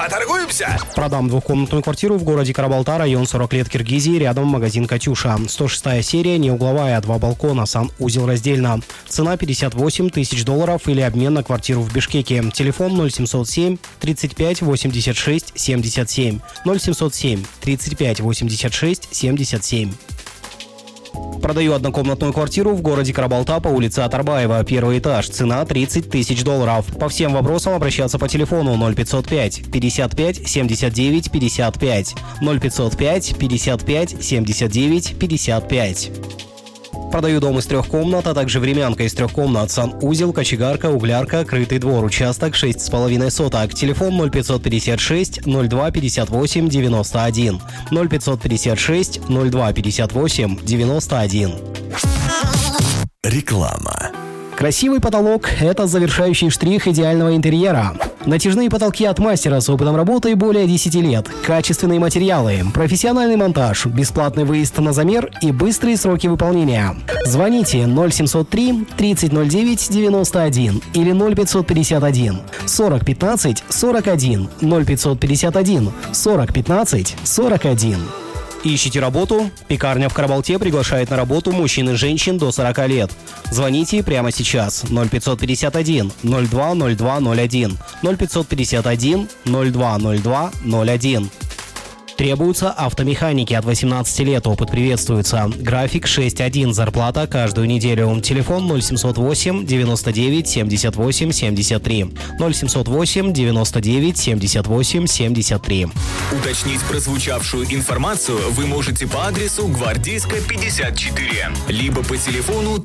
Поторгуемся? Продам двухкомнатную квартиру в городе Карабалта, район 40 лет Киргизии, рядом магазин «Катюша». 106-я серия, не угловая, 2 балкона, санузел раздельно. Цена $58 тысяч или обмен на квартиру в Бишкеке. Телефон 0707 35 86 77. 0707 35 86 77. Продаю однокомнатную квартиру в городе Карабалта по улице Атарбаева, первый этаж, цена $30 тысяч. По всем вопросам обращаться по телефону 0505 55 79 55, 0505 55 79 55. Продаю дом из 3 комнат, а также времянка из 3 комнат, санузел, кочегарка, углярка, крытый двор, участок 6,5 соток. Телефон 0556 02 58 91, 0556 02 58 91. Реклама. Красивый потолок – это завершающий штрих идеального интерьера. Натяжные потолки от мастера с опытом работы более 10 лет, качественные материалы, профессиональный монтаж, бесплатный выезд на замер и быстрые сроки выполнения. Звоните 0703 3009 91 или 0551 40 15 41 0551 40 15 41. Ищите работу? Пекарня в Карабалте приглашает на работу мужчин и женщин до 40 лет. Звоните прямо сейчас 0551 02 02 01 0551 02 02 01. Требуются автомеханики от 18 лет, опыт приветствуется. График 6-1, зарплата каждую неделю. Телефон 0708 99 78 73. 0708 99 78 73. Уточнить прозвучавшую информацию вы можете по адресу Гвардейская, 54, либо по телефону